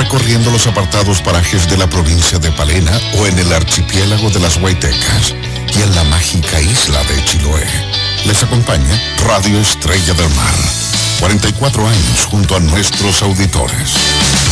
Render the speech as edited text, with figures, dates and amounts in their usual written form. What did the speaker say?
recorriendo los apartados parajes de la provincia de Palena o en el archipiélago de las Huaytecas y en la mágica isla de Chiloé. Les acompaña Radio Estrella del Mar. 44 años junto a nuestros auditores.